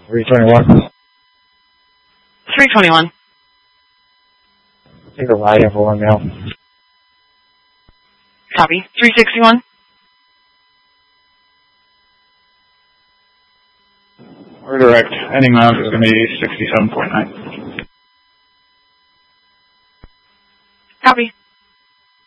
321. 321. Take a ride in for 1 mil. Copy. 361. We're direct. Ending mount is going to be 67.9. Copy.